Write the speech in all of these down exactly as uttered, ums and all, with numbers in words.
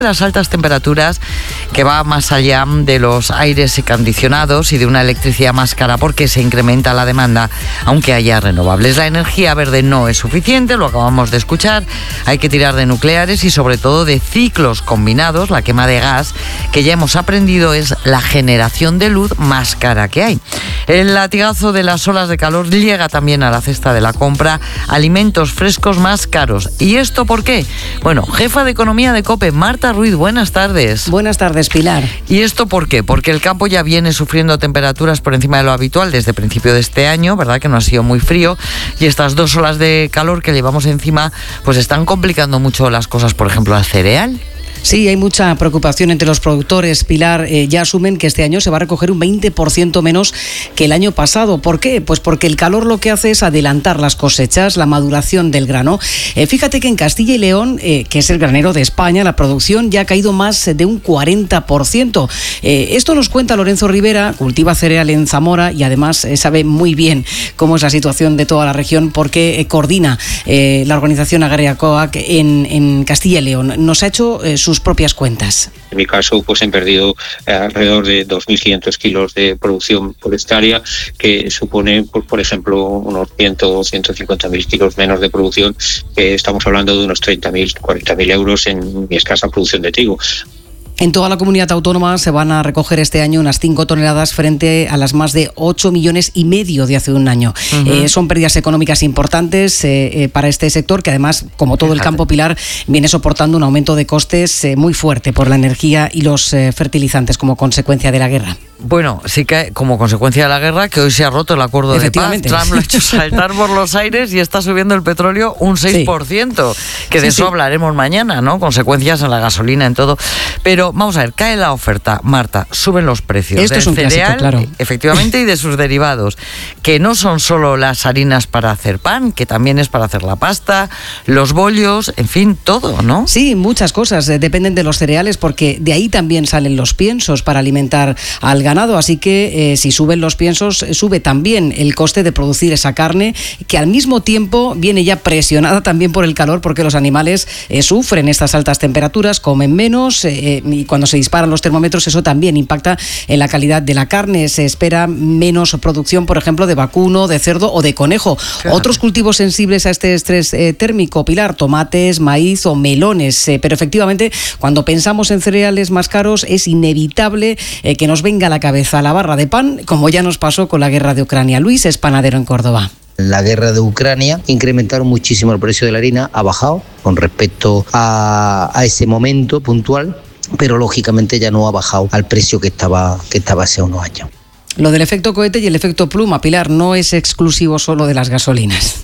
Las altas temperaturas que va más allá de los aires acondicionados y de una electricidad más cara porque se incrementa la demanda, aunque haya renovables. La energía verde no es suficiente, lo acabamos de escuchar. Hay que tirar de nucleares y sobre todo de ciclos combinados. La quema de gas, que ya hemos aprendido, es la generación de luz más cara que hay. El latigazo de las olas de calor llega también a la cesta de la compra, alimentos frescos más caros. ¿Y esto por qué? Bueno, jefa de economía de COPE, Marta Ruiz, buenas tardes. Buenas tardes, Pilar. ¿Y esto por qué? Porque el campo ya viene sufriendo temperaturas por encima de lo habitual desde principio de este año, ¿verdad? Que no ha sido muy frío, y estas dos olas de calor que llevamos encima pues están complicando mucho las cosas, por ejemplo, al cereal. Sí, hay mucha preocupación entre los productores, Pilar. Eh, ya asumen que este año se va a recoger un veinte por ciento menos que el año pasado. ¿Por qué? Pues porque el calor lo que hace es adelantar las cosechas, la maduración del grano. Eh, fíjate que en Castilla y León, eh, que es el granero de España, la producción ya ha caído más de un cuarenta por ciento. Eh, esto nos cuenta Lorenzo Rivera, cultiva cereal en Zamora y además eh, sabe muy bien cómo es la situación de toda la región porque eh, coordina eh, la organización agraria COAC en, en Castilla y León. Nos ha hecho eh, su sus propias cuentas. En mi caso, pues he perdido eh, alrededor de dos mil quinientos kilos de producción por hectárea, que supone, pues, por ejemplo, unos cien o ciento cincuenta mil kilos menos de producción, que estamos hablando de unos treinta mil, cuarenta mil euros en mi escasa producción de trigo. En toda la comunidad autónoma se van a recoger este año unas cinco toneladas frente a las más de ocho millones y medio de hace un año. Uh-huh. Eh, son pérdidas económicas importantes eh, eh, para este sector que además, como todo el campo, Pilar, viene soportando un aumento de costes eh, muy fuerte por la energía y los eh, fertilizantes como consecuencia de la guerra. Bueno, sí que como consecuencia de la guerra, que hoy se ha roto el acuerdo de paz, Trump lo ha hecho saltar por los aires y está subiendo el petróleo un seis por ciento, sí. que de sí, eso sí. hablaremos mañana, ¿no? Consecuencias en la gasolina, en todo. Pero vamos a ver, cae la oferta, Marta, suben los precios Esto del es un cereal, clásico, claro. efectivamente, y de sus derivados, que no son solo las harinas para hacer pan, que también es para hacer la pasta, los bollos, en fin, todo, ¿no? Sí, muchas cosas eh, dependen de los cereales porque de ahí también salen los piensos para alimentar al ganado. Ganado, así que eh, si suben los piensos, sube también el coste de producir esa carne, que al mismo tiempo viene ya presionada también por el calor, porque los animales eh, sufren estas altas temperaturas, comen menos eh, y cuando se disparan los termómetros eso también impacta en la calidad de la carne. Se espera menos producción, por ejemplo, de vacuno, de cerdo o de conejo. Claro. Otros cultivos sensibles a este estrés eh, térmico, Pilar, tomates, maíz o melones, eh, pero efectivamente cuando pensamos en cereales más caros es inevitable eh, que nos venga a la cabeza la barra de pan, como ya nos pasó con la guerra de Ucrania. Luis es panadero en Córdoba. La guerra de Ucrania incrementaron muchísimo el precio de la harina, ha bajado con respecto a, a ese momento puntual, pero lógicamente ya no ha bajado al precio que estaba, que estaba hace unos años. Lo del efecto cohete y el efecto pluma, Pilar, no es exclusivo solo de las gasolinas.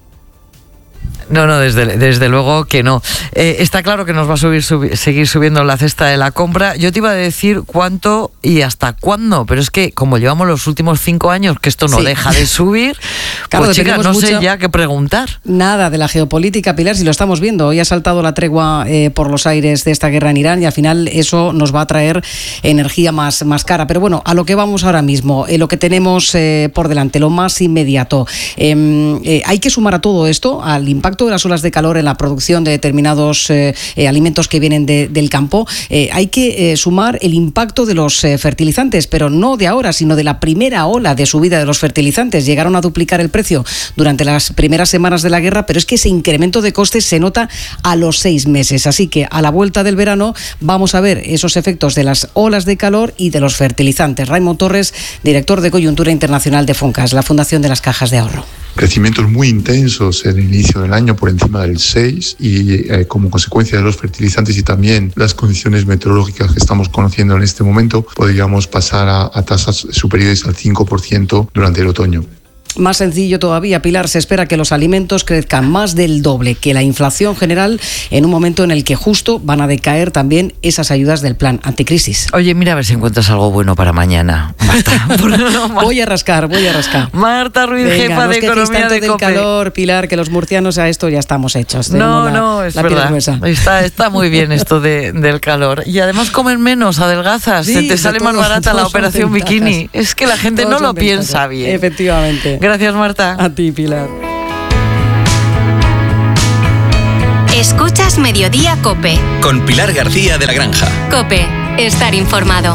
No, no, desde, desde luego que no. Eh, está claro que nos va a subir, subir, seguir subiendo la cesta de la compra. Yo te iba a decir cuánto y hasta cuándo, pero es que como llevamos los últimos cinco años que esto no sí. deja de subir, claro, pues chica, no mucho, sé ya qué preguntar. Nada de la geopolítica, Pilar, si lo estamos viendo. Hoy ha saltado la tregua eh, por los aires de esta guerra en Irán y al final eso nos va a traer energía más, más cara. Pero bueno, a lo que vamos ahora mismo, eh, lo que tenemos eh, por delante, lo más inmediato. Eh, eh, hay que sumar a todo esto, al impacto de las olas de calor en la producción de determinados eh, eh, alimentos que vienen de, del campo, eh, hay que eh, sumar el impacto de los eh, fertilizantes, pero no de ahora, sino de la primera ola de subida de los fertilizantes. Llegaron a duplicar el precio durante las primeras semanas de la guerra, pero es que ese incremento de costes se nota a los seis meses. Así que a la vuelta del verano vamos a ver esos efectos de las olas de calor y de los fertilizantes. Raimon Torres, director de Coyuntura Internacional de FONCAS, la Fundación de las Cajas de Ahorro. Crecimientos muy intensos en el inicio del año por encima del seis y eh, como consecuencia de los fertilizantes y también las condiciones meteorológicas que estamos conociendo en este momento, podríamos pasar a, a tasas superiores al cinco por ciento durante el otoño. Más sencillo todavía, Pilar, se espera que los alimentos crezcan más del doble que la inflación general en un momento en el que justo van a decaer también esas ayudas del plan anticrisis. Oye, mira a ver si encuentras algo bueno para mañana, Marta. voy a rascar, voy a rascar. Marta Ruiz, Venga, jefa de Economía de del COPE. calor, Pilar, que los murcianos a esto ya estamos hechos. No, la, no, es la verdad. Está, está muy bien esto de, del calor. Y además comen menos, adelgazas. Sí, se te sale más barata la operación bikini. Es que la gente todos no lo ventajas. piensa bien. Efectivamente. Gracias, Marta. A ti, Pilar. Escuchas Mediodía COPE. Con Pilar García de la Granja. COPE. Estar informado.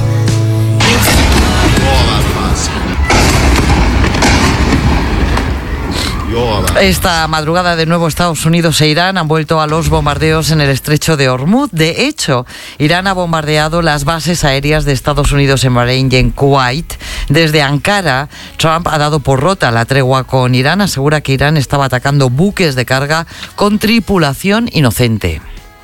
Esta madrugada de nuevo Estados Unidos e Irán han vuelto a los bombardeos en el estrecho de Hormuz. De hecho, Irán ha bombardeado las bases aéreas de Estados Unidos en Bahrein y en Kuwait. Desde Ankara, Trump ha dado por rota la tregua con Irán. Asegura que Irán estaba atacando buques de carga con tripulación inocente.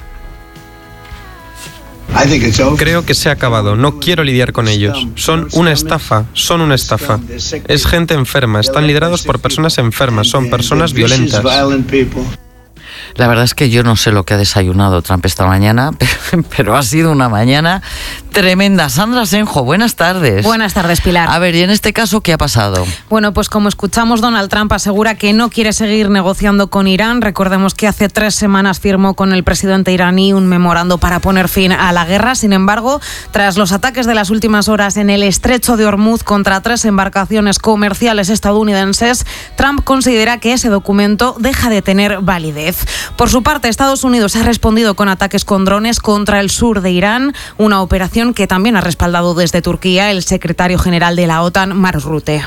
Creo que se ha acabado. No quiero lidiar con ellos. Son una estafa. Son una estafa. Es gente enferma. Están liderados por personas enfermas. Son personas violentas. La verdad es que yo no sé lo que ha desayunado Trump esta mañana, pero, pero ha sido una mañana tremenda. Sandra Senjo, buenas tardes. Buenas tardes, Pilar. A ver, ¿y en este caso qué ha pasado? Bueno, pues como escuchamos, Donald Trump asegura que no quiere seguir negociando con Irán. Recordemos que hace tres semanas firmó con el presidente iraní un memorando para poner fin a la guerra. Sin embargo, tras los ataques de las últimas horas en el estrecho de Hormuz contra tres embarcaciones comerciales estadounidenses, Trump considera que ese documento deja de tener validez. Por su parte, Estados Unidos ha respondido con ataques con drones contra el sur de Irán, una operación que también ha respaldado desde Turquía el secretario general de la OTAN, Mark Rutte.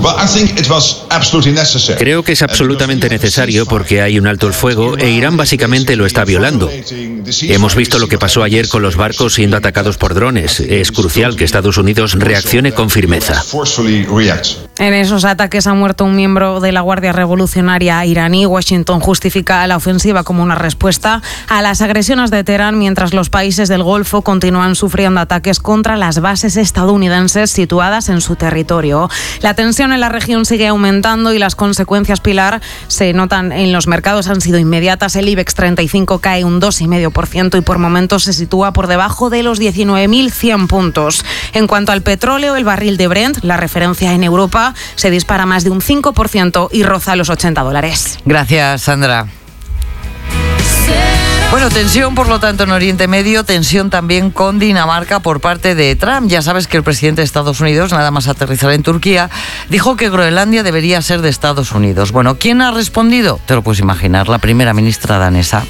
Creo que es absolutamente necesario porque hay un alto el fuego e Irán básicamente lo está violando. Hemos visto lo que pasó ayer con los barcos siendo atacados por drones. Es crucial que Estados Unidos reaccione con firmeza. En esos ataques ha muerto un miembro de la Guardia Revolucionaria iraní. Washington justifica la ofensiva como una respuesta a las agresiones de Teherán, mientras los países del Golfo continúan sufriendo ataques contra las bases estadounidenses situadas en su territorio. La tensión en la región sigue aumentando y las consecuencias, Pilar, se notan en los mercados, han sido inmediatas. El IBEX treinta y cinco cae un dos coma cinco por ciento y por momentos se sitúa por debajo de los diecinueve mil cien puntos. En cuanto al petróleo, el barril de Brent, la referencia en Europa, se dispara más de un cinco por ciento y roza los ochenta dólares. Gracias, Sandra. Bueno, tensión por lo tanto en Oriente Medio, tensión también con Dinamarca por parte de Trump. Ya sabes que el presidente de Estados Unidos, nada más aterrizar en Turquía, dijo que Groenlandia debería ser de Estados Unidos. Bueno, ¿quién ha respondido? Te lo puedes imaginar, la primera ministra danesa.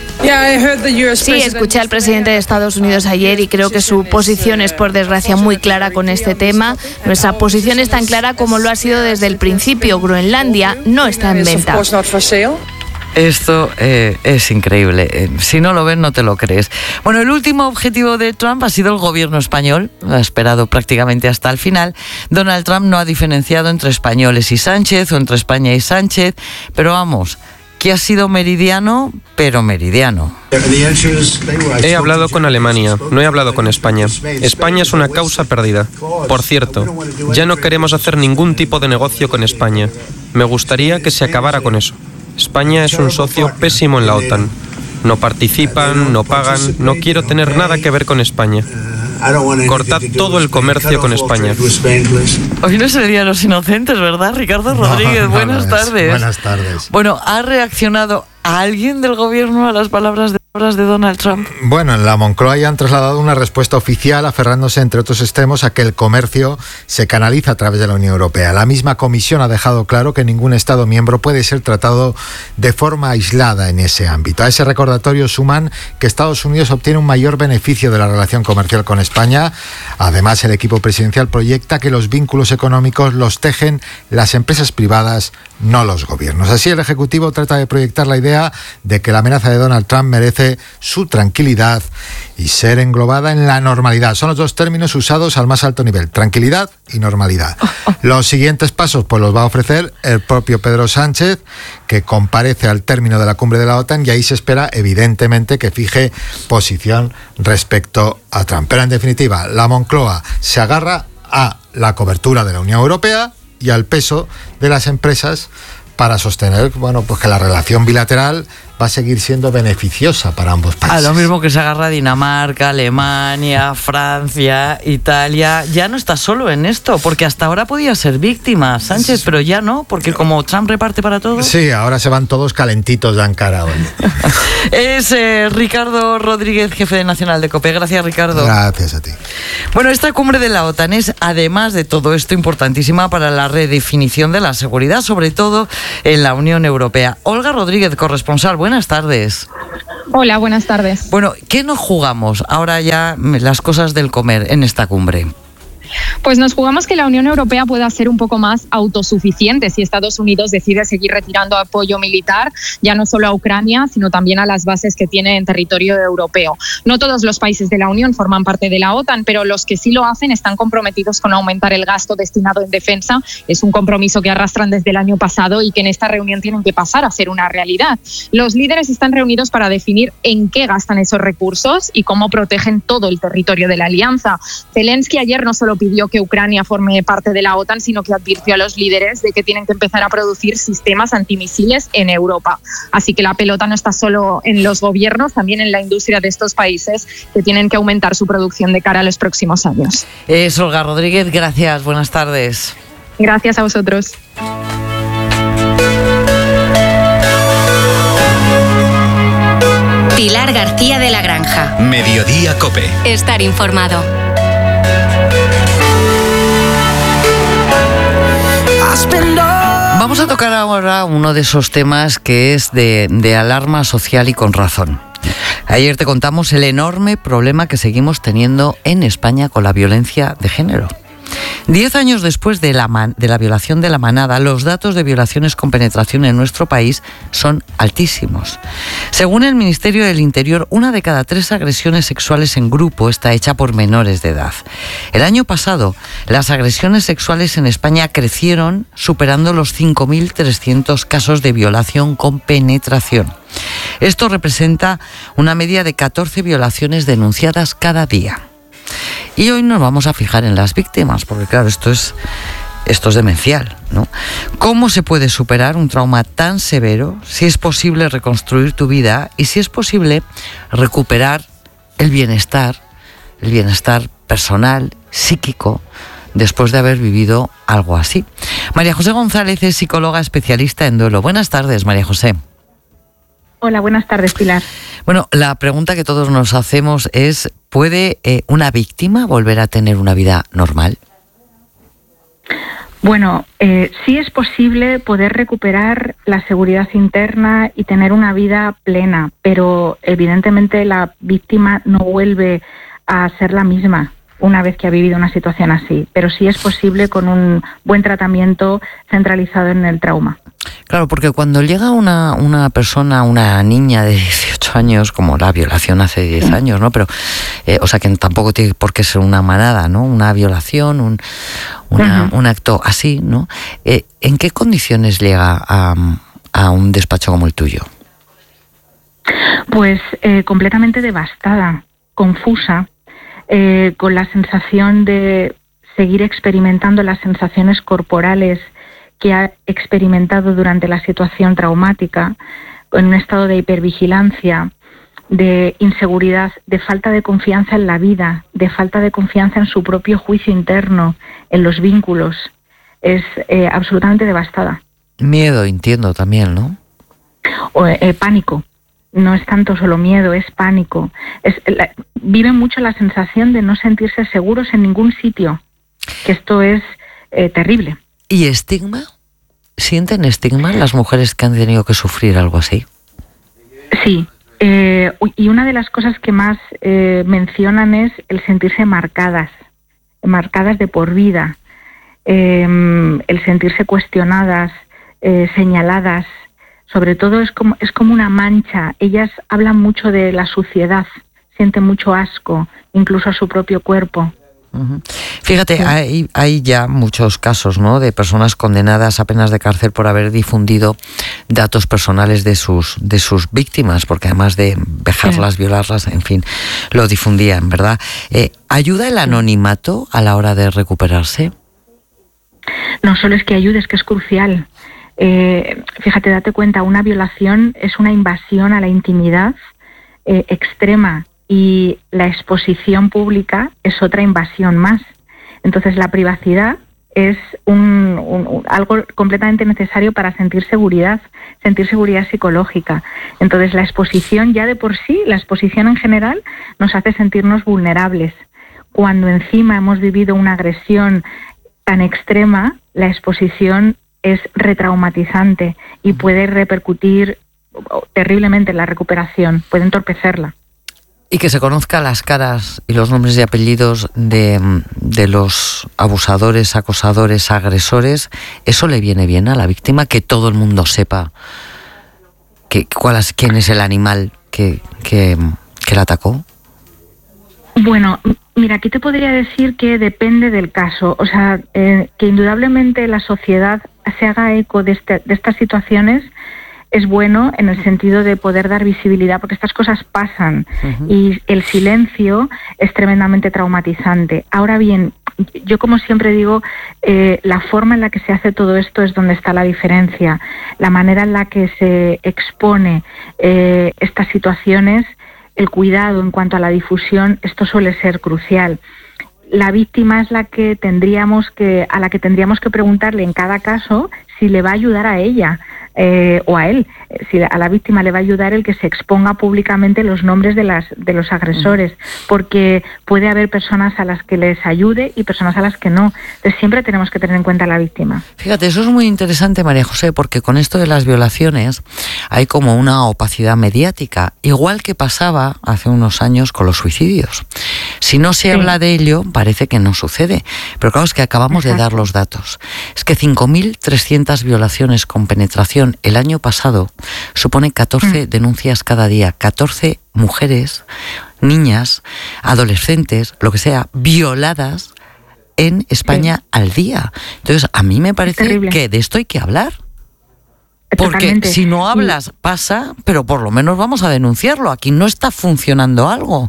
Sí, escuché al presidente de Estados Unidos ayer y creo que su posición es, por desgracia, muy clara con este tema. Nuestra posición es tan clara como lo ha sido desde el principio. Groenlandia no está en venta. Esto eh, es increíble. Eh, si no lo ves, no te lo crees. Bueno, el último objetivo de Trump ha sido el gobierno español. Lo ha esperado prácticamente hasta el final. Donald Trump no ha diferenciado entre españoles y Sánchez o entre España y Sánchez. Pero vamos, que ha sido meridiano, pero meridiano. He hablado con Alemania, no he hablado con España. España es una causa perdida. Por cierto, ya no queremos hacer ningún tipo de negocio con España. Me gustaría que se acabara con eso. España es un socio pésimo en la OTAN. No participan, no pagan, no quiero tener nada que ver con España. Cortad todo el comercio con España. Hoy no es el Día de los Inocentes, ¿verdad, Ricardo Rodríguez? No, no, buenas no es. tardes. Buenas tardes. Bueno, ¿ha reaccionado alguien del gobierno a las palabras de, de Donald Trump? Bueno, en la Moncloa ya han trasladado una respuesta oficial aferrándose, entre otros extremos, a que el comercio se canaliza a través de la Unión Europea. La misma comisión ha dejado claro que ningún Estado miembro puede ser tratado de forma aislada en ese ámbito. A ese recordatorio suman que Estados Unidos obtiene un mayor beneficio de la relación comercial con España. Además, el equipo presidencial proyecta que los vínculos económicos los tejen las empresas privadas, no los gobiernos. Así, el Ejecutivo trata de proyectar la idea de que la amenaza de Donald Trump merece su tranquilidad y ser englobada en la normalidad. Son los dos términos usados al más alto nivel, tranquilidad y normalidad. Los siguientes pasos pues los va a ofrecer el propio Pedro Sánchez, que comparece al término de la cumbre de la OTAN, y ahí se espera evidentemente que fije posición respecto a Trump. Pero en definitiva, la Moncloa se agarra a la cobertura de la Unión Europea y al peso de las empresas para sostener, bueno, pues que la relación bilateral va a seguir siendo beneficiosa para ambos países. A lo mismo que se agarra Dinamarca, Alemania, Francia, Italia. Ya no está solo en esto, porque hasta ahora podía ser víctima Sánchez, pero ya no, porque como Trump reparte para todos. Sí, ahora se van todos calentitos de Ankara hoy. Es eh, Ricardo Rodríguez, jefe de Nacional de COPE. Gracias, Ricardo. Gracias a ti. Bueno, esta cumbre de la OTAN es, además de todo esto, importantísima para la redefinición de la seguridad, sobre todo en la Unión Europea. Olga Rodríguez, corresponsal. Buenas buenas tardes. Hola, buenas tardes. Bueno, ¿qué nos jugamos ahora ya las cosas del comer en esta cumbre? Pues nos jugamos que la Unión Europea pueda ser un poco más autosuficiente si Estados Unidos decide seguir retirando apoyo militar, ya no solo a Ucrania, sino también a las bases que tiene en territorio europeo. No todos los países de la Unión forman parte de la OTAN, pero los que sí lo hacen están comprometidos con aumentar el gasto destinado en defensa. Es un compromiso que arrastran desde el año pasado y que en esta reunión tienen que pasar a ser una realidad. Los líderes están reunidos para definir en qué gastan esos recursos y cómo protegen todo el territorio de la alianza. Zelensky ayer no solo pidió que Ucrania forme parte de la OTAN, sino que advirtió a los líderes de que tienen que empezar a producir sistemas antimisiles en Europa. Así que la pelota no está solo en los gobiernos, también en la industria de estos países, que tienen que aumentar su producción de cara a los próximos años. Es Olga Rodríguez, gracias, buenas tardes. Gracias a vosotros. Pilar García de la Granja. Mediodía COPE. Estar informado. Vamos a tocar ahora uno de esos temas que es de, de alarma social y con razón. Ayer te contamos el enorme problema que seguimos teniendo en España con la violencia de género. Diez años después de la, man, de la violación de la manada, los datos de violaciones con penetración en nuestro país son altísimos. Según el Ministerio del Interior, una de cada tres agresiones sexuales en grupo está hecha por menores de edad. El año pasado, las agresiones sexuales en España crecieron, superando los cinco mil trescientos casos de violación con penetración. Esto representa una media de catorce violaciones denunciadas cada día. Y hoy nos vamos a fijar en las víctimas, porque claro, esto es, esto es demencial, ¿no? ¿Cómo se puede superar un trauma tan severo? Si es posible reconstruir tu vida y si es posible recuperar el bienestar, el bienestar personal, psíquico, después de haber vivido algo así. María José González es psicóloga especialista en duelo. Buenas tardes, María José. Hola, buenas tardes, Pilar. Bueno, la pregunta que todos nos hacemos es, ¿puede eh, una víctima volver a tener una vida normal? Bueno, eh, sí es posible poder recuperar la seguridad interna y tener una vida plena, pero evidentemente la víctima no vuelve a ser la misma una vez que ha vivido una situación así, pero sí es posible con un buen tratamiento centralizado en el trauma. Claro, porque cuando llega una, una persona, una niña de dieciocho años, como la violación hace diez años, ¿no? Pero, eh, o sea, que tampoco tiene por qué ser una manada, ¿no? Una violación, un, una, uh-huh. un acto así, ¿no? Eh, ¿En qué condiciones llega a, a un despacho como el tuyo? Pues eh, completamente devastada, confusa, eh, con la sensación de seguir experimentando las sensaciones corporales que ha experimentado durante la situación traumática, en un estado de hipervigilancia, de inseguridad, de falta de confianza en la vida, de falta de confianza en su propio juicio interno, en los vínculos. Es eh, absolutamente devastada. Miedo, entiendo también, ¿no? O, eh, pánico. No es tanto solo miedo, es pánico. Es, la, viven mucho la sensación de no sentirse seguros en ningún sitio, que esto es eh, terrible. ¿Y estigma? ¿Sienten estigma las mujeres que han tenido que sufrir algo así? Sí, eh, y una de las cosas que más eh, mencionan es el sentirse marcadas, marcadas de por vida, eh, el sentirse cuestionadas, eh, señaladas, sobre todo es como, es como una mancha. Ellas hablan mucho de la suciedad, sienten mucho asco, incluso a su propio cuerpo. Uh-huh. Fíjate, sí. hay, hay ya muchos casos, ¿no?, de personas condenadas a penas de cárcel por haber difundido datos personales de sus de sus víctimas, porque además de vejarlas, sí. violarlas, en fin, lo difundían, ¿verdad? Eh, ¿Ayuda el anonimato a la hora de recuperarse? No solo es que ayude, es que es crucial. Eh, fíjate, date cuenta, una violación es una invasión a la intimidad eh, extrema. Y la exposición pública es otra invasión más. Entonces la privacidad es un, un, un, algo completamente necesario para sentir seguridad, sentir seguridad psicológica. Entonces la exposición ya de por sí, la exposición en general, nos hace sentirnos vulnerables. Cuando encima hemos vivido una agresión tan extrema, la exposición es retraumatizante y puede repercutir terriblemente la recuperación, puede entorpecerla. Y que se conozcan las caras y los nombres y apellidos de, de los abusadores, acosadores, agresores, ¿eso le viene bien a la víctima? Que todo el mundo sepa que, cuál es, quién es el animal que, que, que la atacó. Bueno, mira, aquí te podría decir que depende del caso. O sea, eh, que indudablemente la sociedad se haga eco de, este, de estas situaciones es bueno en el sentido de poder dar visibilidad, porque estas cosas pasan uh-huh. y el silencio es tremendamente traumatizante. Ahora bien, yo como siempre digo, eh, la forma en la que se hace todo esto es donde está la diferencia. La manera en la que se expone eh, estas situaciones, el cuidado en cuanto a la difusión, esto suele ser crucial. La víctima es la que tendríamos que, a la que tendríamos que preguntarle en cada caso si le va a ayudar a ella eh, o a él. Si a la víctima le va a ayudar el que se exponga públicamente los nombres de las de los agresores, porque puede haber personas a las que les ayude y personas a las que no. Entonces siempre tenemos que tener en cuenta a la víctima. Fíjate, eso es muy interesante, María José, porque con esto de las violaciones hay como una opacidad mediática, igual que pasaba hace unos años con los suicidios. Si no se sí. habla de ello, parece que no sucede. Pero claro, es que acabamos Exacto. de dar los datos. Es que cinco mil trescientas violaciones con penetración el año pasado supone catorce mm. denuncias cada día, catorce mujeres, niñas, adolescentes, lo que sea, violadas en España sí. al día. Entonces, a mí me parece que de esto hay que hablar. Porque Totalmente. Si no hablas, pasa, pero por lo menos vamos a denunciarlo. Aquí no está funcionando algo.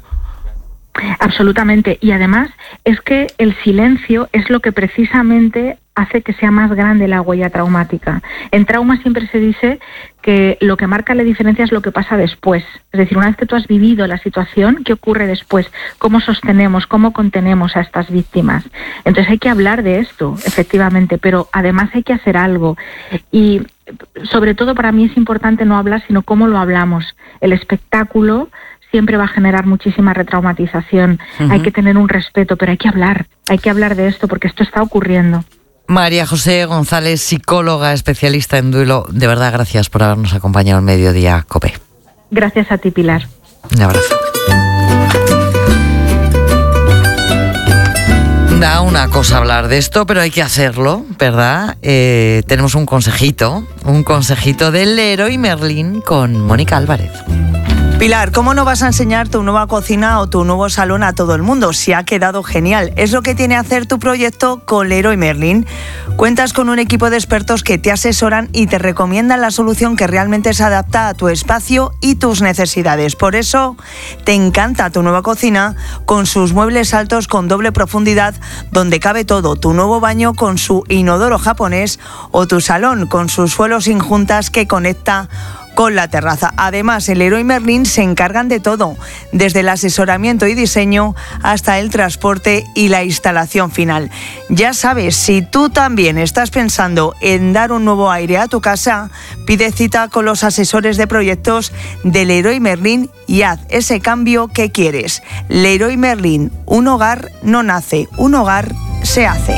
Absolutamente. Y además es que el silencio es lo que precisamente hace que sea más grande la huella traumática. En trauma siempre se dice que lo que marca la diferencia es lo que pasa después. Es decir, una vez que tú has vivido la situación, ¿qué ocurre después? ¿Cómo sostenemos, cómo contenemos a estas víctimas? Entonces hay que hablar de esto, efectivamente, pero además hay que hacer algo. Y sobre todo para mí es importante no hablar, sino cómo lo hablamos. El espectáculo siempre va a generar muchísima retraumatización. Uh-huh. Hay que tener un respeto, pero hay que hablar. Hay que hablar de esto porque esto está ocurriendo. María José González, psicóloga, especialista en duelo. De verdad, gracias por habernos acompañado en Mediodía COPE. Gracias a ti, Pilar. Un abrazo. Da una cosa hablar de esto, pero hay que hacerlo, ¿verdad? Eh, tenemos un consejito, un consejito del Leroy Merlin con Mónica Álvarez. Pilar, ¿cómo no vas a enseñar tu nueva cocina o tu nuevo salón a todo el mundo? Si ha quedado genial. Es lo que tiene hacer tu proyecto con Leroy Merlin. Cuentas con un equipo de expertos que te asesoran y te recomiendan la solución que realmente se adapta a tu espacio y tus necesidades. Por eso te encanta tu nueva cocina con sus muebles altos con doble profundidad donde cabe todo, tu nuevo baño con su inodoro japonés o tu salón con sus suelos sin juntas que conecta con la terraza. Además, el Leroy Merlin se encargan de todo, desde el asesoramiento y diseño hasta el transporte y la instalación final. Ya sabes, si tú también estás pensando en dar un nuevo aire a tu casa, pide cita con los asesores de proyectos de Leroy Merlin y haz ese cambio que quieres. Leroy Merlin, un hogar no nace, un hogar se hace.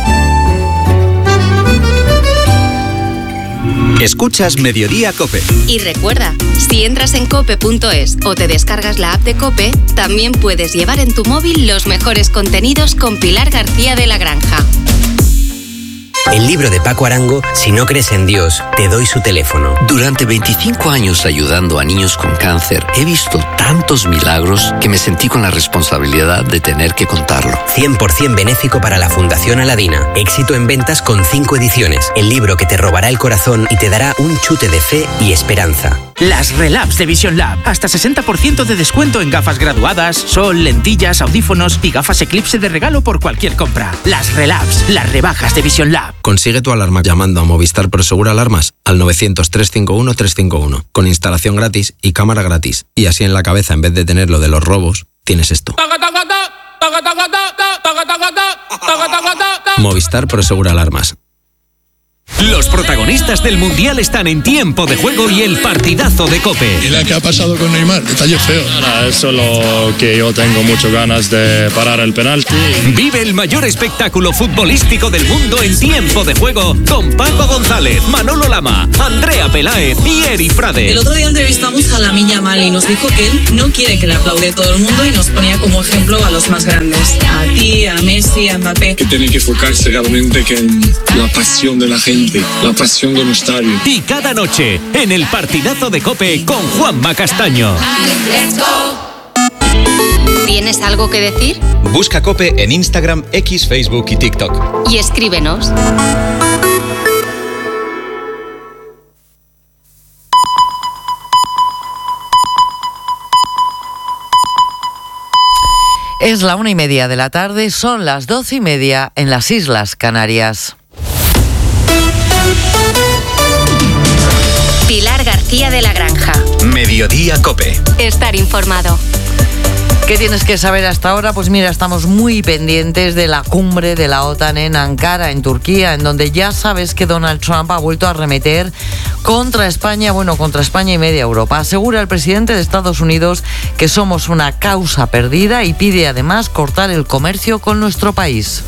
Escuchas Mediodía COPE. Y recuerda, si entras en cope punto es o te descargas la app de COPE, también puedes llevar en tu móvil los mejores contenidos con Pilar García de la Granja. El libro de Paco Arango, Si no crees en Dios, te doy su teléfono. Durante veinticinco años ayudando a niños con cáncer, he visto tantos milagros que me sentí con la responsabilidad de tener que contarlo. cien por ciento benéfico para la Fundación Aladina. Éxito en ventas con cinco ediciones. El libro que te robará el corazón y te dará un chute de fe y esperanza. Las Relabs de Vision Lab. Hasta sesenta por ciento de descuento en gafas graduadas, sol, lentillas, audífonos y gafas Eclipse de regalo por cualquier compra. Las Relabs, las rebajas de Vision Lab. Consigue tu alarma llamando a Movistar Prosegur Alarmas al novecientos, trescientos cincuenta y uno, trescientos cincuenta y uno, con instalación gratis y cámara gratis. Y así en la cabeza, en vez de tener lo de los robos, tienes esto. Movistar Prosegur Alarmas. Los protagonistas del Mundial están en Tiempo de Juego y el partidazo de COPE. Mira qué ha pasado con Neymar, detalle feo. Nada, es solo que yo tengo muchas ganas de parar el penalti. Vive el mayor espectáculo futbolístico del mundo en Tiempo de Juego con Paco González, Manolo Lama, Andrea Peláez y Eri Frade. El otro día entrevistamos a Lamine Yamal y nos dijo que él no quiere que le aplaude todo el mundo y nos ponía como ejemplo a los más grandes, a ti, a Messi, a Mbappé. Que tiene que enfocarse realmente en la pasión de la gente, la pasión de un estadio. Y cada noche en el partidazo de COPE con Juanma Castaño. ¿Tienes algo que decir? Busca COPE en Instagram, X, Facebook y TikTok. Y escríbenos. Es la una y media de la tarde, son las doce y media en las Islas Canarias. Pilar García de la Granja. Mediodía COPE. Estar informado. ¿Qué tienes que saber hasta ahora? Pues mira, estamos muy pendientes de la cumbre de la OTAN en Ankara, en Turquía, en donde ya sabes que Donald Trump ha vuelto a arremeter contra España, bueno, contra España y media Europa. Asegura el presidente de Estados Unidos que somos una causa perdida y pide además cortar el comercio con nuestro país.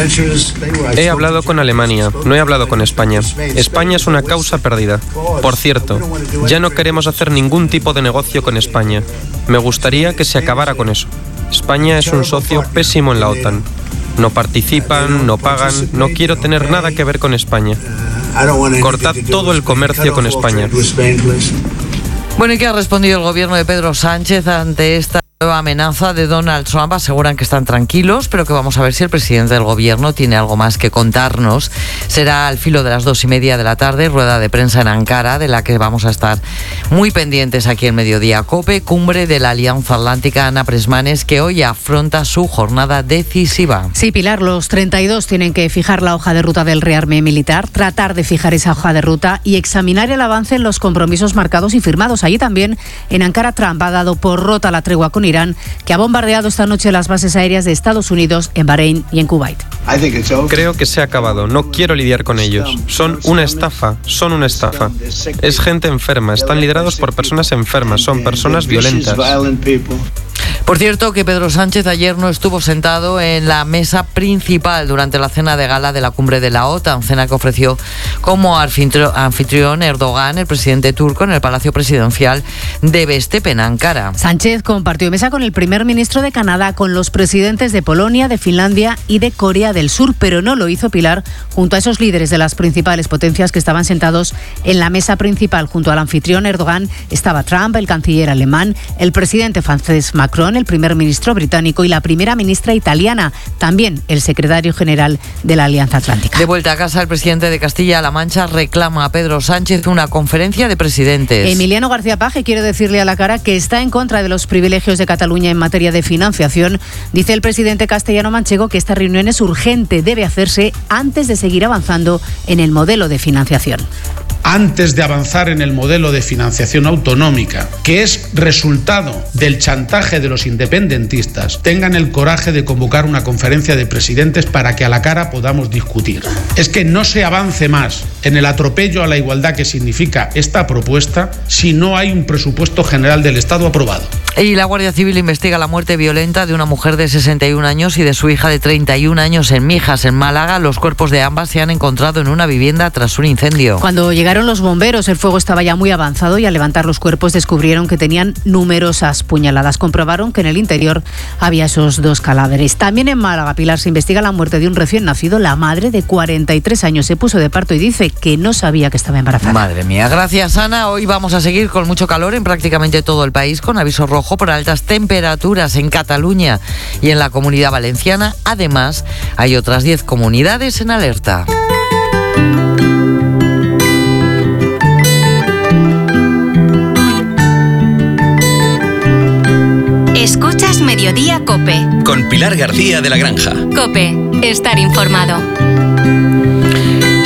He hablado con Alemania, no he hablado con España. España es una causa perdida. Por cierto, ya no queremos hacer ningún tipo de negocio con España. Me gustaría que se acabara con eso. España es un socio pésimo en la OTAN. No participan, no pagan, no quiero tener nada que ver con España. Cortad todo el comercio con España. Bueno, ¿y qué ha respondido el gobierno de Pedro Sánchez ante esta nueva amenaza de Donald Trump? Aseguran que están tranquilos, pero que vamos a ver si el presidente del gobierno tiene algo más que contarnos. Será al filo de las dos y media de la tarde, rueda de prensa en Ankara, de la que vamos a estar muy pendientes aquí en Mediodía COPE, cumbre de la Alianza Atlántica. Ana Presmanes, que hoy afronta su jornada decisiva. Sí, Pilar, los treinta y dos tienen que fijar la hoja de ruta del rearme militar, tratar de fijar esa hoja de ruta y examinar el avance en los compromisos marcados y firmados. Allí también, en Ankara, Trump ha dado por rota la tregua con Irán, que ha bombardeado esta noche las bases aéreas de Estados Unidos en Bahrein y en Kuwait. Creo que se ha acabado. No quiero lidiar con ellos. Son una estafa. Son una estafa. Es gente enferma. Están liderados por personas enfermas. Son personas violentas. Por cierto, que Pedro Sánchez ayer no estuvo sentado en la mesa principal durante la cena de gala de la cumbre de la OTAN, cena que ofreció como anfitrión Erdogan, el presidente turco, en el Palacio Presidencial de Bestepe, en Ankara. Sánchez compartió mesa con el primer ministro de Canadá, con los presidentes de Polonia, de Finlandia y de Corea del Sur, pero no lo hizo, Pilar, junto a esos líderes de las principales potencias que estaban sentados en la mesa principal. Junto al anfitrión Erdogan estaba Trump, el canciller alemán, el presidente francés Macron, el primer ministro británico y la primera ministra italiana, también el secretario general de la Alianza Atlántica. De vuelta a casa, el presidente de Castilla-La Mancha reclama a Pedro Sánchez una conferencia de presidentes. Emiliano García Paje quiere decirle a la cara que está en contra de los privilegios de Cataluña en materia de financiación. Dice el presidente castellano-manchego que esta reunión es urgente, debe hacerse antes de seguir avanzando en el modelo de financiación. Antes de avanzar en el modelo de financiación autonómica, que es resultado del chantaje de los independentistas, tengan el coraje de convocar una conferencia de presidentes para que a la cara podamos discutir. Es que no se avance más en el atropello a la igualdad que significa esta propuesta si no hay un presupuesto general del Estado aprobado. Y la Guardia Civil investiga la muerte violenta de una mujer de sesenta y un años y de su hija de treinta y un años en Mijas, en Málaga. Los cuerpos de ambas se han encontrado en una vivienda tras un incendio. Cuando llegaron los bomberos, el fuego estaba ya muy avanzado y al levantar los cuerpos descubrieron que tenían numerosas puñaladas. Comprobaron que en el interior había esos dos cadáveres. También en Málaga, Pilar, se investiga la muerte de un recién nacido. La madre de cuarenta y tres años se puso de parto y dice que no sabía que estaba embarazada. Madre mía, gracias Ana. Hoy vamos a seguir con mucho calor en prácticamente todo el país, con aviso rojo por altas temperaturas en Cataluña y en la Comunidad Valenciana. Además, hay otras diez comunidades en alerta. Escuchas Mediodía COPE. Con Pilar García de la Granja. COPE. Estar informado.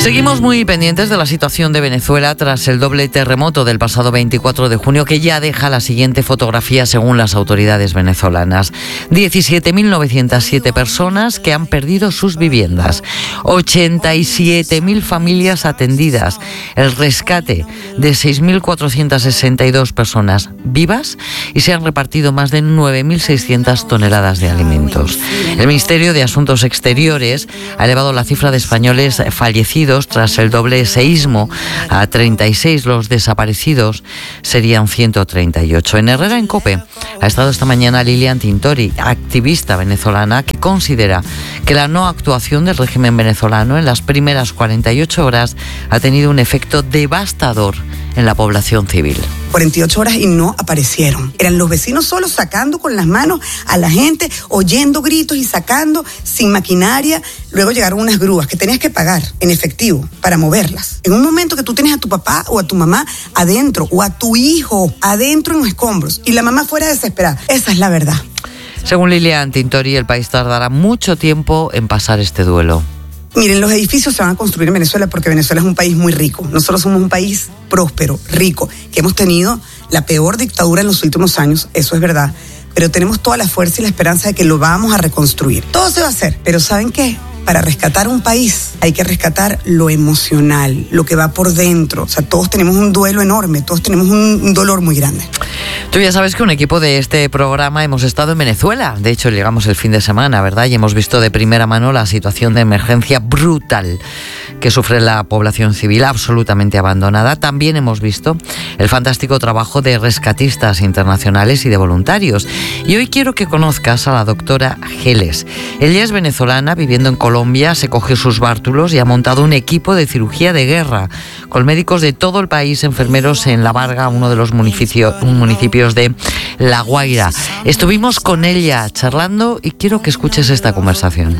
Seguimos muy pendientes de la situación de Venezuela tras el doble terremoto del pasado veinticuatro de junio, que ya deja la siguiente fotografía según las autoridades venezolanas. diecisiete mil novecientas siete personas que han perdido sus viviendas, ochenta y siete mil familias atendidas, el rescate de seis mil cuatrocientas sesenta y dos personas vivas y se han repartido más de nueve mil seiscientas toneladas de alimentos. El Ministerio de Asuntos Exteriores ha elevado la cifra de españoles fallecidos tras el doble seísmo a treinta y seis. Los desaparecidos serían ciento treinta y ocho. En Herrera en COPE ha estado esta mañana Lilian Tintori, activista venezolana, que considera que la no actuación del régimen venezolano en las primeras cuarenta y ocho horas ha tenido un efecto devastador en la población civil. cuarenta y ocho horas y no aparecieron. Eran los vecinos solos sacando con las manos a la gente, oyendo gritos y sacando sin maquinaria. Luego llegaron unas grúas que tenías que pagar en efectivo para moverlas. En un momento que tú tienes a tu papá o a tu mamá adentro o a tu hijo adentro en los escombros y la mamá fuera desesperada. Esa es la verdad. Según Lilian Tintori, el país tardará mucho tiempo en pasar este duelo. Miren, los edificios se van a construir en Venezuela porque Venezuela es un país muy rico. Nosotros somos un país próspero, rico, que hemos tenido la peor dictadura en los últimos años, eso es verdad, pero tenemos toda la fuerza y la esperanza de que lo vamos a reconstruir. Todo se va a hacer, pero ¿saben qué? Para rescatar un país hay que rescatar lo emocional, lo que va por dentro. O sea, todos tenemos un duelo enorme, todos tenemos un, un dolor muy grande. Tú ya sabes que un equipo de este programa hemos estado en Venezuela. De hecho, llegamos el fin de semana, ¿verdad? Y hemos visto de primera mano la situación de emergencia brutal que sufre la población civil absolutamente abandonada. También hemos visto el fantástico trabajo de rescatistas internacionales y de voluntarios. Y hoy quiero que conozcas a la doctora Geles. Ella es venezolana, viviendo en Colombia, se cogió sus bártulos y ha montado un equipo de cirugía de guerra con médicos de todo el país, enfermeros en La Varga, uno de los municipios, municipios de La Guaira. Estuvimos con ella charlando y quiero que escuches esta conversación.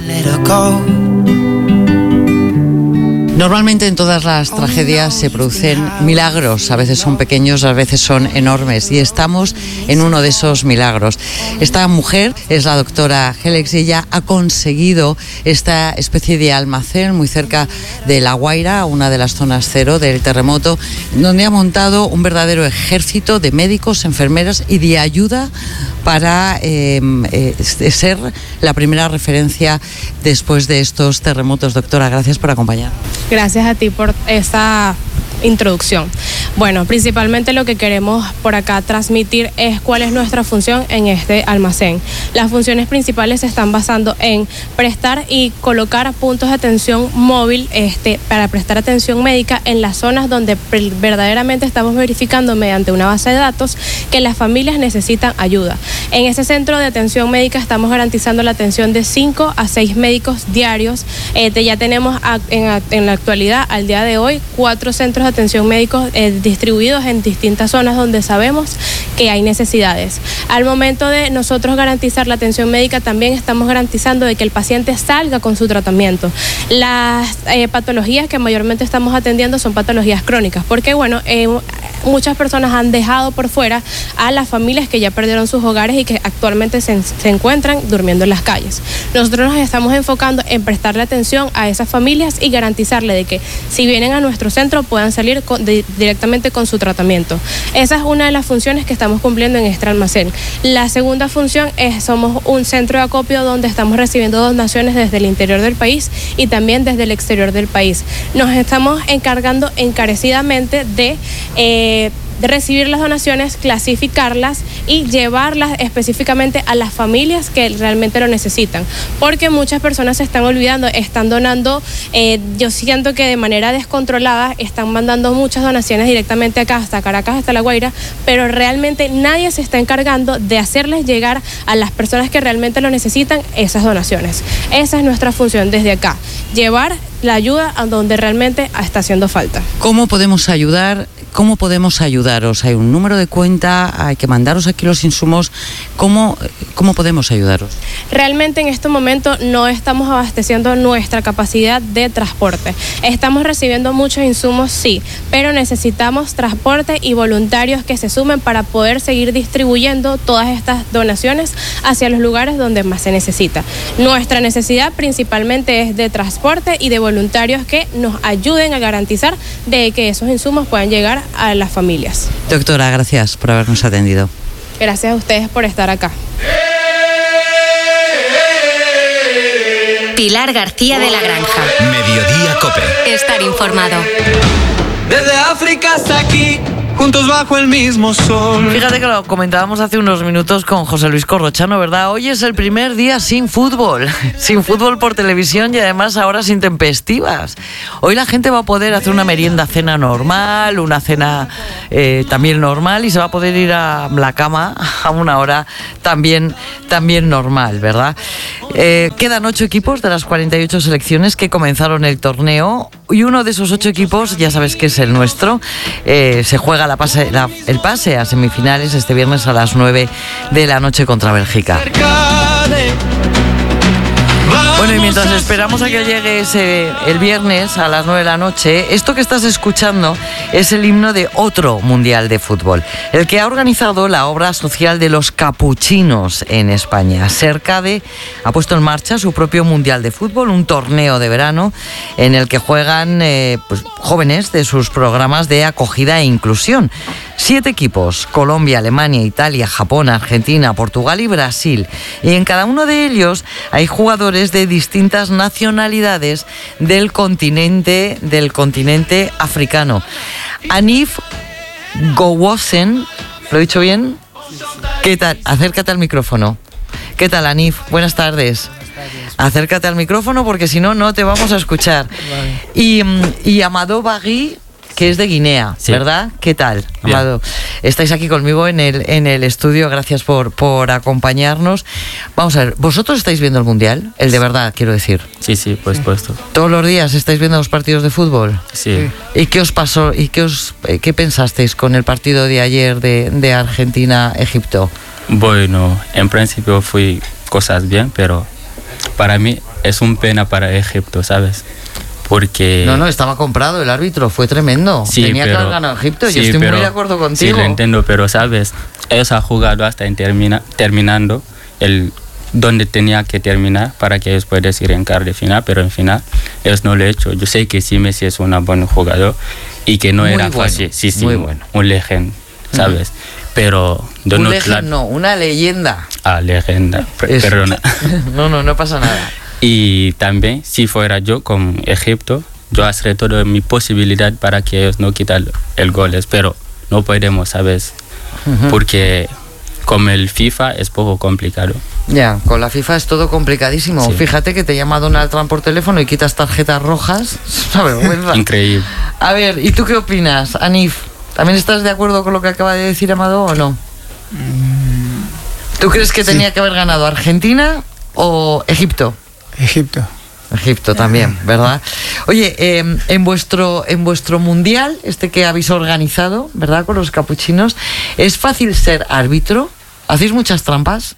Normalmente en todas las tragedias se producen milagros, a veces son pequeños, a veces son enormes, y estamos en uno de esos milagros. Esta mujer es la doctora Geles y ella ha conseguido esta especie de almacén muy cerca de La Guaira, una de las zonas cero del terremoto, donde ha montado un verdadero ejército de médicos, enfermeras y de ayuda para eh, eh, ser la primera referencia después de estos terremotos. Doctora, gracias por acompañarnos. Gracias a ti por esta introducción. Bueno, principalmente lo que queremos por acá transmitir es cuál es nuestra función en este almacén. Las funciones principales se están basando en prestar y colocar puntos de atención móvil este, para prestar atención médica en las zonas donde verdaderamente estamos verificando mediante una base de datos que las familias necesitan ayuda. En ese centro de atención médica estamos garantizando la atención de cinco a seis médicos diarios. Este, ya tenemos a, en, en la actualidad, al día de hoy, cuatro centros de atención médicos eh, distribuidos en distintas zonas donde sabemos que hay necesidades. Al momento de nosotros garantizar la atención médica, también estamos garantizando de que el paciente salga con su tratamiento. Las eh, patologías que mayormente estamos atendiendo son patologías crónicas, porque bueno, eh, muchas personas han dejado por fuera a las familias que ya perdieron sus hogares y que actualmente se, se encuentran durmiendo en las calles. Nosotros nos estamos enfocando en prestarle atención a esas familias y garantizarle de que si vienen a nuestro centro puedan salir con, de, directamente con su tratamiento. Esa es una de las funciones que estamos cumpliendo en este almacén. La segunda función es, somos un centro de acopio donde estamos recibiendo donaciones desde el interior del país y también desde el exterior del país. Nos estamos encargando encarecidamente de eh, de recibir las donaciones, clasificarlas y llevarlas específicamente a las familias que realmente lo necesitan, porque muchas personas se están olvidando, están donando, eh, yo siento que de manera descontrolada están mandando muchas donaciones directamente acá, hasta Caracas, hasta La Guaira, pero realmente nadie se está encargando de hacerles llegar a las personas que realmente lo necesitan esas donaciones. Esa es nuestra función desde acá, llevar la ayuda a donde realmente está haciendo falta. ¿Cómo podemos ayudar? ¿cómo podemos ayudaros? ¿Hay un número de cuenta? ¿Hay que mandaros aquí los insumos? ¿Cómo, cómo podemos ayudaros? Realmente en este momento no estamos abasteciendo nuestra capacidad de transporte. Estamos recibiendo muchos insumos, sí, pero necesitamos transporte y voluntarios que se sumen para poder seguir distribuyendo todas estas donaciones hacia los lugares donde más se necesita. Nuestra necesidad principalmente es de transporte y de voluntarios que nos ayuden a garantizar de que esos insumos puedan llegar a las familias. Doctora, gracias por habernos atendido. Gracias a ustedes por estar acá. Pilar García de la Granja. Mediodía Cope. Estar informado. Desde África hasta aquí, juntos bajo el mismo sol. Fíjate que lo comentábamos hace unos minutos con José Luis Corrochano, ¿verdad? Hoy es el primer día sin fútbol, sin fútbol por televisión y además ahora sin tempestivas. Hoy la gente va a poder hacer una merienda cena normal, una cena eh, también normal y se va a poder ir a la cama a una hora también, también normal, ¿verdad? Eh, quedan ocho equipos de las cuarenta y ocho selecciones que comenzaron el torneo y uno de esos ocho equipos, ya sabes que es el nuestro, eh, se juega la pase, la, el pase a semifinales este viernes a las nueve de la noche contra Bélgica. Bueno, y mientras esperamos a que llegue ese, el viernes a las nueve de la noche, esto que estás escuchando es el himno de otro mundial de fútbol, el que ha organizado la obra social de los capuchinos en España. Sercade ha puesto en marcha su propio mundial de fútbol, un torneo de verano en el que juegan eh, pues, jóvenes de sus programas de acogida e inclusión. Siete equipos: Colombia, Alemania, Italia, Japón, Argentina, Portugal y Brasil. Y en cada uno de ellos hay jugadores de distintas nacionalidades del continente, del continente africano. Anif Gowosen, ¿lo he dicho bien? ¿Qué tal? Acércate al micrófono. ¿Qué tal, Anif? Buenas tardes. Acércate al micrófono porque si no, no te vamos a escuchar. Y, y Amadou Bagui, que es de Guinea, sí, ¿verdad? ¿Qué tal, Amado? Estáis aquí conmigo en el, en el estudio, gracias por, por acompañarnos. Vamos a ver, ¿vosotros estáis viendo el Mundial? El de verdad, quiero decir. Sí, sí, por supuesto. ¿Todos los días estáis viendo los partidos de fútbol? Sí. ¿Y qué os pasó? ¿Y qué, os, qué pensasteis con el partido de ayer de, de Argentina-Egipto? Bueno, en principio fui cosas bien, pero para mí es un pena para Egipto, ¿sabes? Porque... No, no, estaba comprado el árbitro, fue tremendo. Sí, Tenía pero, que haber ganado Egipto, sí, yo estoy pero, muy de acuerdo contigo. Sí, lo entiendo, pero sabes, ellos han jugado hasta en termina, terminando el donde tenía que terminar para que ellos puedan ir en cuartos de final, pero en final ellos no lo han hecho. Yo sé que sí, Messi es un buen jugador y que no muy era bueno, fácil. Sí, sí, muy bueno. Un legend, ¿sabes? Mm. Pero... Un legend no, una leyenda. Ah, leyenda, perdona. No, no, no pasa nada. Y también, si fuera yo con Egipto, yo haré toda mi posibilidad para que ellos no quiten el gol, pero no podemos, ¿sabes? Uh-huh. Porque con el FIFA es poco complicado. Ya, con la FIFA es todo complicadísimo. Sí. Fíjate que te llama Donald Trump por teléfono y quitas tarjetas rojas. Es una vergüenza. Increíble. A ver, ¿y tú qué opinas, Anif? ¿También estás de acuerdo con lo que acaba de decir Amadou o no? ¿Tú crees que sí. tenía que haber ganado Argentina o Egipto? Egipto. Egipto también, ¿verdad? Oye, eh, en vuestro en vuestro mundial, este que habéis organizado, ¿verdad? Con los capuchinos, ¿es fácil ser árbitro? ¿Hacéis muchas trampas?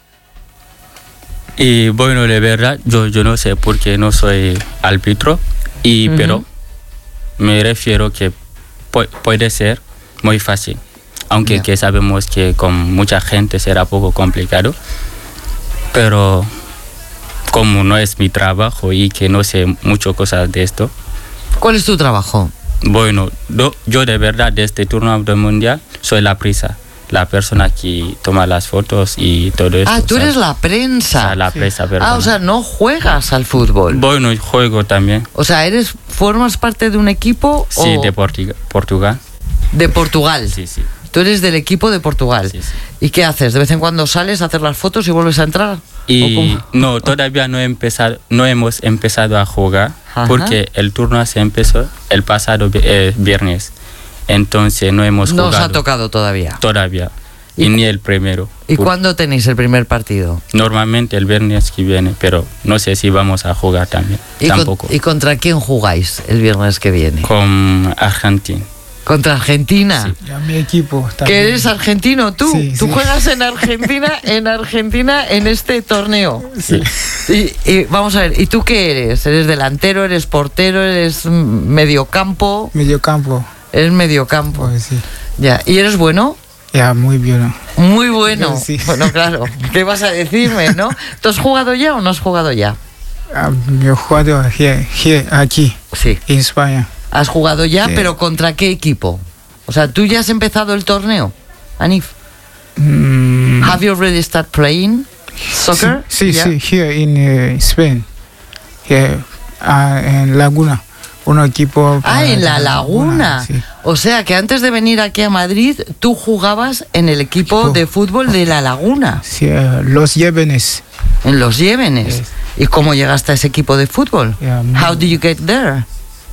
Y bueno, de verdad, yo, yo no sé porque no soy árbitro, y, uh-huh. pero me refiero que pu- puede ser muy fácil, aunque yeah. que sabemos que con mucha gente será poco complicado, pero... como no es mi trabajo y que no sé mucho cosas de esto. ¿Cuál es tu trabajo? Bueno, yo, yo de verdad de este turno del mundial soy la prensa, la persona que toma las fotos y todo eso. Ah, tú eres la prensa. O sea, la prensa, perdón. Ah, o sea, no juegas al fútbol. Bueno, juego también. O sea, eres formas parte de un equipo. Sí, o... de Portig- Portugal. De Portugal. Sí, sí. Tú eres del equipo de Portugal. Sí, sí. ¿Y qué haces? ¿De vez en cuando sales a hacer las fotos y vuelves a entrar? Y no, todavía no he empezado, no hemos empezado a jugar. Ajá. Porque el turno se empezó el pasado eh, viernes. Entonces no hemos no jugado. No os ha tocado todavía. Todavía. Y, y ni el primero. ¿Y por... cuándo tenéis el primer partido? Normalmente el viernes que viene, pero no sé si vamos a jugar también. ¿Y Tampoco. Con, ¿Y contra quién jugáis el viernes que viene? Con Argentina. Contra Argentina. Sí. Ya mi equipo. ¿Que eres argentino tú? Sí, ¿Tú sí. juegas en Argentina, en Argentina en este torneo? Sí. Y, y vamos a ver, ¿y tú qué eres? ¿Eres delantero, eres portero, eres mediocampo? Mediocampo. Eres mediocampo. Pues sí. Ya, ¿y eres bueno? Ya, muy bien. Muy bueno. Sí. Bueno, claro. ¿Qué vas a decirme, no? ¿Tú has jugado ya o no has jugado ya? Um, yo he jugado here, here, aquí. Sí. En España. ¿Has jugado ya, Sí. pero contra qué equipo? O sea, ¿tú ya has empezado el torneo, Anif? Mm. Have you already started playing soccer? Sí, Yeah. sí, here in uh, Spain. Here, uh, en Laguna. Un equipo. Ah, en La Laguna. Sí. O sea, que antes de venir aquí a Madrid, tú jugabas en el equipo de fútbol de La Laguna. Sí, uh, Los Llévenes. En Los Llévenes. Yes. ¿Y cómo llegaste a ese equipo de fútbol? Yeah, How did you get there?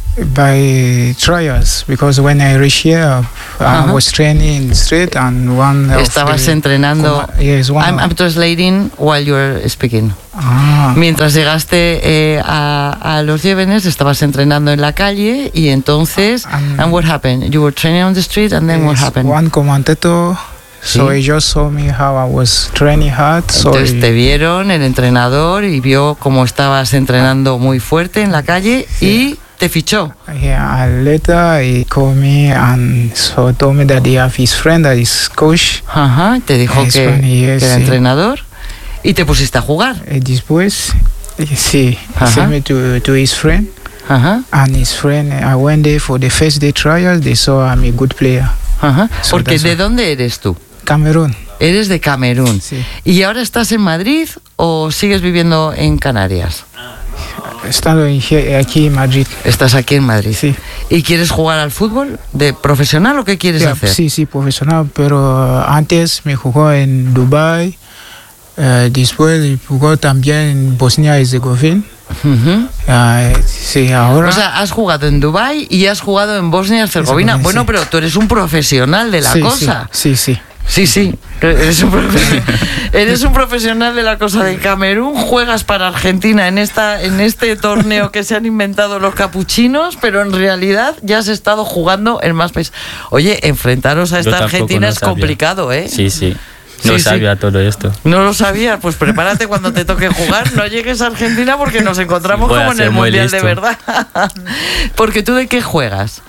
By trials, because when I reached here, uh, Uh-huh. I was training in the street and one. of Estabas the- entrenando. Yes, one. I'm, I'm translating while you're speaking. Ah. Mientras llegaste eh, a, a Los Llévenes, estabas entrenando en la calle y entonces, and what happened? You were training on the street and then what Yes, happened? One commentator. So Sí. he just saw me how I was training hard. So Entonces he- te vieron el entrenador y vio cómo estabas entrenando muy fuerte en la calle y te fichó. Yeah, and later he called me and so told me that he have his friend that is coach. Ajá, te dijo His que, friend, yes, que era sí. entrenador y te pusiste a jugar. Eh, Después, eh, sí, he Ajá. sent me to, to his friend. Ajá. And his friend, I went there for the first day trial. They saw I'm a good player. Ajá. So Porque that's ¿de why. dónde eres tú? Camerún. Eres de Camerún. Sí. ¿Y ahora estás en Madrid o sigues viviendo en Canarias? Estando en- here- aquí en Madrid. Estás aquí en Madrid. Sí. ¿Y quieres jugar al fútbol de profesional o qué quieres Yeah, hacer? Sí, sí, profesional, pero antes me jugó en Dubai, eh, después jugó también en Bosnia y Herzegovina. Ujú. Eh, sí, ahora. O sea, has jugado en Dubái y has jugado en Bosnia y Herzegovina. Herzegovina, Bueno, sí. pero tú eres un profesional de la Sí, cosa. Sí, sí. sí. Sí, sí. Eres un, profe- eres un profesional de la cosa de Camerún. Juegas para Argentina en esta en este torneo que se han inventado los capuchinos, pero en realidad ya has estado jugando en más países. Oye, enfrentaros a Yo esta tampoco Argentina no es sabía. complicado, ¿eh? Sí, sí. No Sí, sí. sabía todo esto. No lo sabía, pues prepárate cuando te toque jugar. No llegues a Argentina porque nos encontramos Voy a como en ser el muy Mundial de listo. verdad. Porque tú de qué juegas?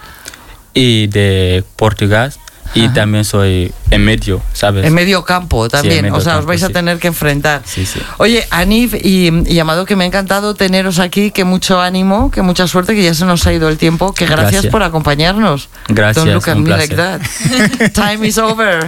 Y de Portugal. Y Ajá. también soy en medio, ¿sabes? En medio campo también, Sí, en medio o sea, os campo, vais a sí. tener que enfrentar. Sí, sí. Oye, Anif y, y Amado, que me ha encantado teneros aquí, que mucho ánimo, que mucha suerte, que ya se nos ha ido el tiempo, que gracias, Gracias. por acompañarnos. Gracias, Don't look at un me like placer. that. Time is over.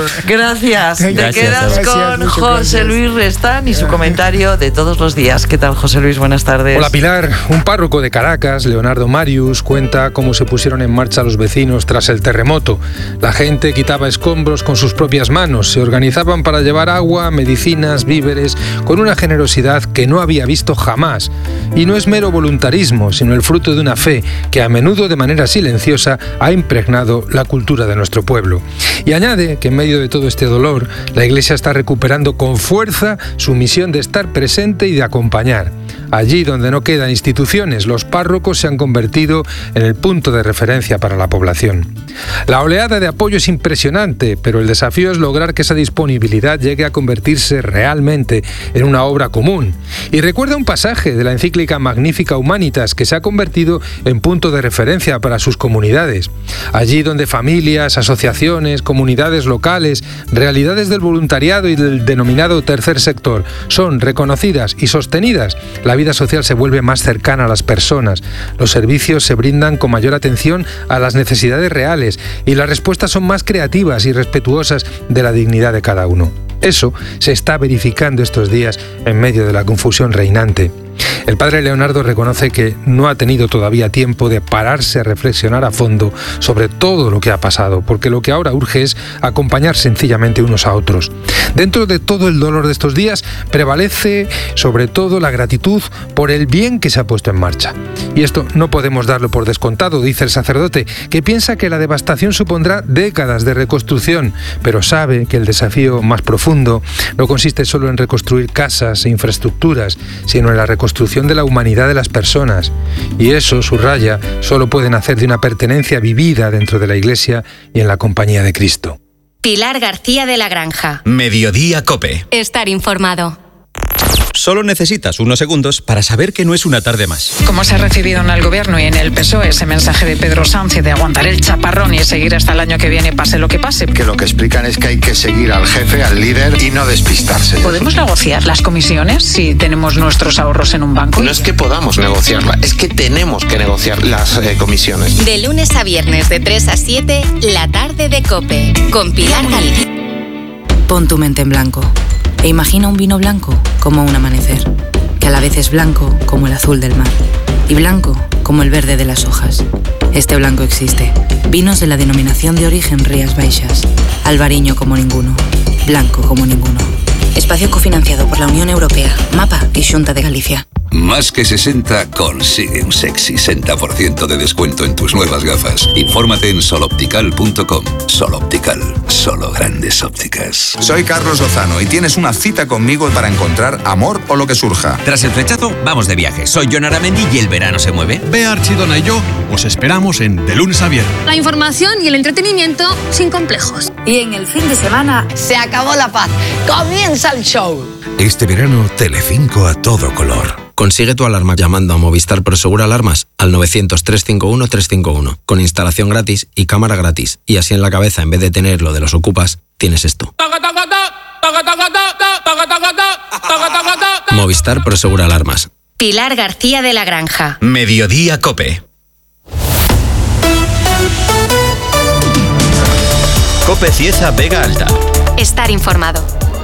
Gracias. Te Gracias, quedas gracias, con muchas José gracias. Luis Restán y su comentario de todos los días. ¿Qué tal, José Luis? Buenas tardes. Hola Pilar, un párroco de Caracas, Leonardo Marius, cuenta cómo se pusieron en marcha los vecinos tras el terremoto. La gente quitaba escombros con sus propias manos, se organizaban para llevar agua, medicinas, víveres, con una generosidad que no había visto jamás. Y no es mero voluntarismo, sino el fruto de una fe que a menudo de manera silenciosa ha impregnado la cultura de nuestro pueblo. Y añade que en medio de todo este dolor, la Iglesia está recuperando con fuerza su misión de estar presente y de acompañar. Allí donde no quedan instituciones, los párrocos se han convertido en el punto de referencia para la población. La oleada de apoyo es impresionante, pero el desafío es lograr que esa disponibilidad llegue a convertirse realmente en una obra común. Y recuerda un pasaje de la encíclica Magnificat Humanitas que se ha convertido en punto de referencia para sus comunidades. Allí donde familias, asociaciones, comunidades locales, realidades del voluntariado y del denominado tercer sector son reconocidas y sostenidas, la vida social se vuelve más cercana a las personas, los servicios se brindan con mayor atención a las necesidades reales y las respuestas son más creativas y respetuosas de la dignidad de cada uno. Eso se está verificando estos días en medio de la confusión reinante. El padre Leonardo reconoce que no ha tenido todavía tiempo de pararse a reflexionar a fondo sobre todo lo que ha pasado, porque lo que ahora urge es acompañar sencillamente unos a otros. Dentro de todo el dolor de estos días prevalece sobre todo la gratitud por el bien que se ha puesto en marcha. Y esto no podemos darlo por descontado, dice el sacerdote, que piensa que la devastación supondrá décadas de reconstrucción, pero sabe que el desafío más profundo no consiste solo en reconstruir casas e infraestructuras, sino en la reconstrucción evolución de la humanidad de las personas. Y eso, subraya, solo puede nacer de una pertenencia vivida dentro de la Iglesia y en la compañía de Cristo. Pilar García de la Granja. Mediodía COPE. Estar informado. Solo necesitas unos segundos para saber que no es una tarde más. ¿Cómo se ha recibido en el Gobierno y en el P S O E ese mensaje de Pedro Sánchez de aguantar el chaparrón y seguir hasta el año que viene, pase lo que pase? Que lo que explican es que hay que seguir al jefe, al líder y no despistarse. ¿Podemos negociar las comisiones si tenemos nuestros ahorros en un banco? No es que podamos negociarla, es que tenemos que negociar las eh, comisiones. De lunes a viernes de tres a siete, la tarde de COPE, con Pilar García. Pon tu mente en blanco e imagina un vino blanco como un amanecer, que a la vez es blanco como el azul del mar y blanco como el verde de las hojas. Este blanco existe. Vinos de la denominación de origen Rías Baixas. Albariño como ninguno. Blanco como ninguno. Espacio cofinanciado por la Unión Europea, MAPA y Xunta de Galicia. Más que sesenta consigue un sexy sesenta por ciento de descuento en tus nuevas gafas. Infórmate en soloptical punto com. Soloptical, solo grandes ópticas. Soy Carlos Lozano y tienes una cita conmigo para encontrar amor o lo que surja. Tras el flechazo, vamos de viaje. Soy Jon Aramendi y el verano se mueve. Bea Archidona y yo os esperamos en De Lunes a Viernes. La información y el entretenimiento sin complejos. Y en el fin de semana se acabó la paz. Comienza el show. Este verano, Telecinco a todo color. Consigue tu alarma llamando a Movistar Prosegur Alarmas al novecientos, trescientos cincuenta y uno, trescientos cincuenta y uno, con instalación gratis y cámara gratis. Y así en la cabeza, en vez de tener lo de los ocupas, tienes esto. Movistar Prosegur Alarmas. Pilar García de la Granja. Mediodía COPE. COPE Cieza Vega Alta. Estar informado.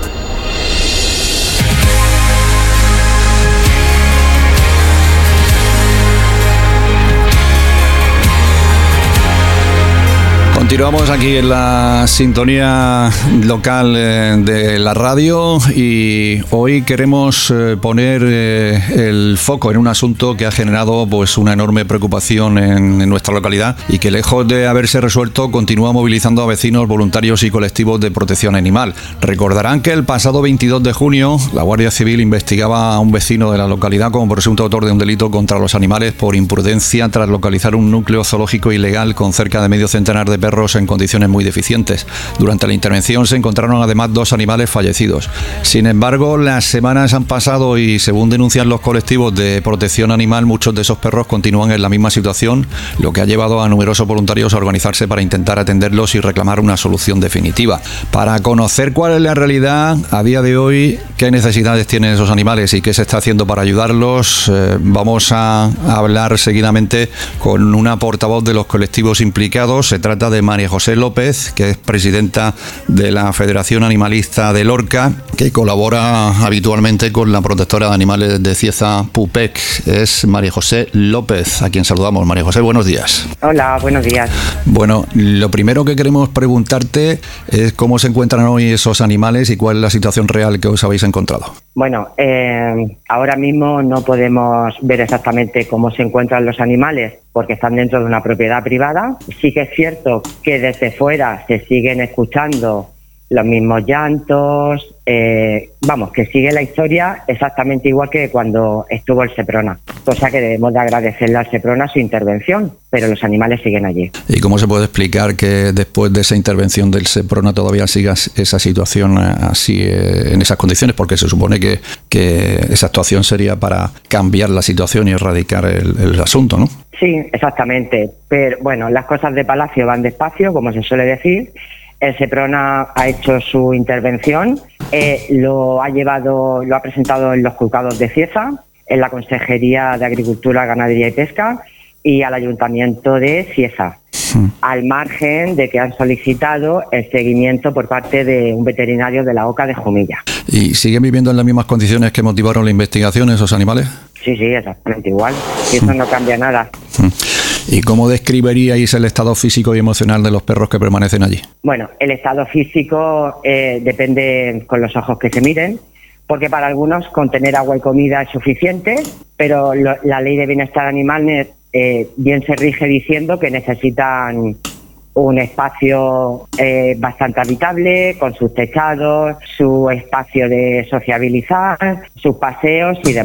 Continuamos aquí en la sintonía local eh, de la radio y hoy queremos eh, poner eh, el foco en un asunto que ha generado pues una enorme preocupación en, en nuestra localidad y que, lejos de haberse resuelto, continúa movilizando a vecinos, voluntarios y colectivos de protección animal. Recordarán que el pasado veintidós de junio la Guardia Civil investigaba a un vecino de la localidad como presunto autor de un delito contra los animales por imprudencia tras localizar un núcleo zoológico ilegal con cerca de medio centenar de perros en condiciones muy deficientes. Durante la intervención se encontraron además dos animales fallecidos. Sin embargo, las semanas han pasado y, según denuncian los colectivos de protección animal, muchos de esos perros continúan en la misma situación, lo que ha llevado a numerosos voluntarios a organizarse para intentar atenderlos y reclamar una solución definitiva. Para conocer cuál es la realidad a día de hoy, qué necesidades tienen esos animales y qué se está haciendo para ayudarlos, eh, vamos a hablar seguidamente con una portavoz de los colectivos implicados. Se trata de María José López, que es presidenta de la Federación Animalista de Lorca, que colabora habitualmente con la protectora de animales de Cieza, PUPEC. Es María José López, a quien saludamos. María José, buenos días. Hola, buenos días. Bueno, lo primero que queremos preguntarte es cómo se encuentran hoy esos animales y cuál es la situación real que os habéis encontrado. Bueno, eh, ahora mismo no podemos ver exactamente cómo se encuentran los animales porque están dentro de una propiedad privada. Sí que es cierto que desde fuera se siguen escuchando los mismos llantos, eh, vamos, que sigue la historia exactamente igual que cuando estuvo el Seprona, cosa que debemos de agradecerle al Seprona su intervención, pero los animales siguen allí. ¿Y cómo se puede explicar que después de esa intervención del Seprona todavía siga esa situación así, en esas condiciones? Porque se supone que, que esa actuación sería para cambiar la situación y erradicar el, el asunto, ¿no? Sí, exactamente, pero bueno, las cosas de Palacio van despacio, como se suele decir. El Seprona ha hecho su intervención, eh, lo ha llevado, lo ha presentado en los juzgados de Cieza, en la Consejería de Agricultura, Ganadería y Pesca y al Ayuntamiento de Cieza, sí. Al margen de que han solicitado el seguimiento por parte de un veterinario de la OCA de Jumilla. ¿Y siguen viviendo en las mismas condiciones que motivaron la investigación esos animales? Sí, sí, exactamente igual. Y eso no cambia nada. ¿Y cómo describiríais el estado físico y emocional de los perros que permanecen allí? Bueno, el estado físico eh, depende con los ojos que se miren, porque para algunos con tener agua y comida es suficiente, pero lo, la ley de bienestar animal eh, bien se rige diciendo que necesitan un espacio eh, bastante habitable, con sus techados, su espacio de sociabilizar, sus paseos y demás.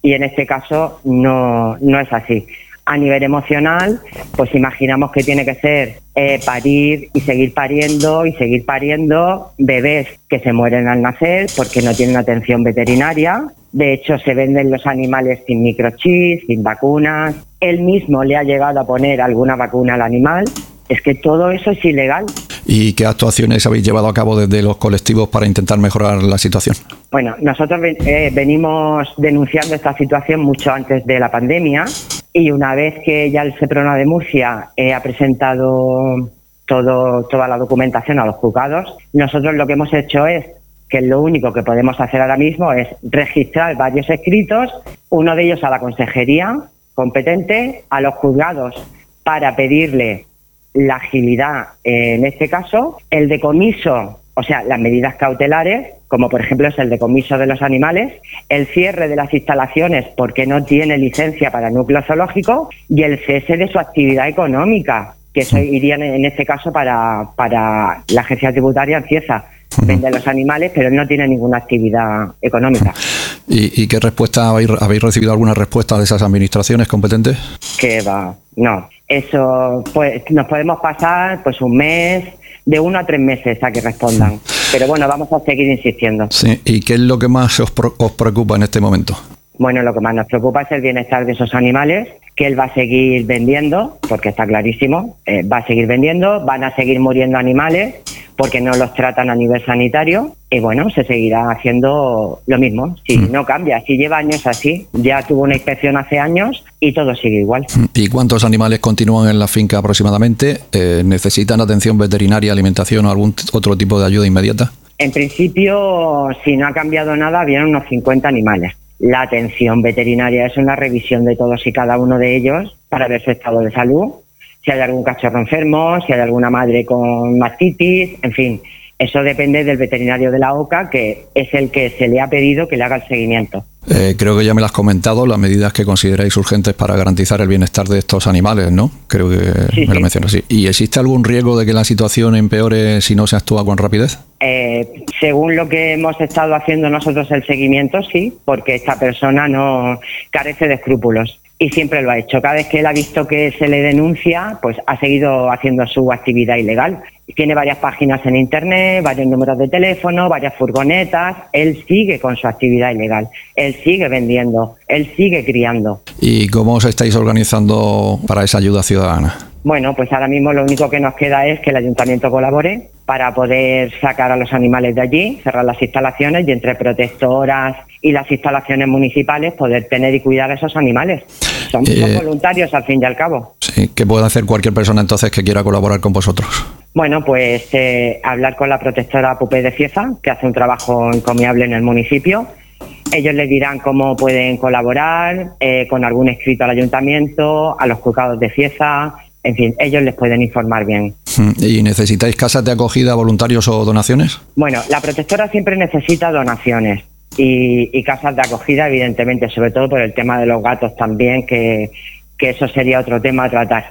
y en este caso no, no es así. A nivel emocional, pues imaginamos que tiene que ser eh, parir y seguir pariendo y seguir pariendo bebés que se mueren al nacer porque no tienen atención veterinaria. De hecho, se venden los animales sin microchips, sin vacunas. Él mismo le ha llegado a poner alguna vacuna al animal. Es que todo eso es ilegal. ¿Y qué actuaciones habéis llevado a cabo desde los colectivos para intentar mejorar la situación? Bueno, nosotros eh, venimos denunciando esta situación mucho antes de la pandemia y una vez que ya el Seprona de Murcia eh, ha presentado todo, toda la documentación a los juzgados, nosotros lo que hemos hecho es que lo único que podemos hacer ahora mismo es registrar varios escritos, uno de ellos a la consejería competente, a los juzgados para pedirle la agilidad eh, en este caso, el decomiso, o sea, las medidas cautelares, como por ejemplo es el decomiso de los animales, el cierre de las instalaciones porque no tiene licencia para núcleo zoológico y el cese de su actividad económica, que eso iría en este caso para, para la agencia tributaria Anciesa. Vende los animales, pero no tiene ninguna actividad económica. ¿Y, y qué respuesta habéis, habéis recibido? ¿Alguna respuesta de esas administraciones competentes? Que va, no. Eso, pues nos podemos pasar pues un mes, de uno a tres meses a que respondan. Pero bueno, vamos a seguir insistiendo. Sí. ¿Y qué es lo que más os, pro, os preocupa en este momento? Bueno, lo que más nos preocupa es el bienestar de esos animales, que él va a seguir vendiendo, porque está clarísimo, eh, va a seguir vendiendo, van a seguir muriendo animales, porque no los tratan a nivel sanitario, y bueno, se seguirá haciendo lo mismo, si mm. no cambia, si lleva años así, ya tuvo una inspección hace años y todo sigue igual. ¿Y cuántos animales continúan en la finca aproximadamente? Eh, ¿Necesitan atención veterinaria, alimentación o algún otro tipo de ayuda inmediata? En principio, si no ha cambiado nada, habían unos cincuenta animales. La atención veterinaria es una revisión de todos y cada uno de ellos para ver su estado de salud, si hay algún cachorro enfermo, si hay alguna madre con mastitis, en fin, eso depende del veterinario de la OCA, que es el que se le ha pedido que le haga el seguimiento. Eh, creo que ya me lo has comentado, las medidas que consideráis urgentes para garantizar el bienestar de estos animales, ¿no? Creo que sí, me sí. lo mencionas así. ¿Y existe algún riesgo de que la situación empeore si no se actúa con rapidez? Eh, según lo que hemos estado haciendo nosotros el seguimiento, sí, porque esta persona no carece de escrúpulos y siempre lo ha hecho. Cada vez que él ha visto que se le denuncia, pues ha seguido haciendo su actividad ilegal. Tiene varias páginas en internet, varios números de teléfono, varias furgonetas. Él sigue con su actividad ilegal, él sigue vendiendo, él sigue criando. ¿Y cómo os estáis organizando para esa ayuda ciudadana? Bueno, pues ahora mismo lo único que nos queda es que el ayuntamiento colabore para poder sacar a los animales de allí, cerrar las instalaciones y entre protectoras y las instalaciones municipales poder tener y cuidar a esos animales. Son, eh, son voluntarios al fin y al cabo. Sí, ¿qué puede hacer cualquier persona entonces que quiera colaborar con vosotros? Bueno, pues eh, hablar con la protectora Pupe de Cieza, que hace un trabajo encomiable en el municipio. Ellos les dirán cómo pueden colaborar eh, con algún escrito al ayuntamiento, a los juzgados de Cieza. En fin, ellos les pueden informar bien. ¿Y necesitáis casas de acogida, voluntarios o donaciones? Bueno, la protectora siempre necesita donaciones y, y casas de acogida, evidentemente, sobre todo por el tema de los gatos también, que, que eso sería otro tema a tratar.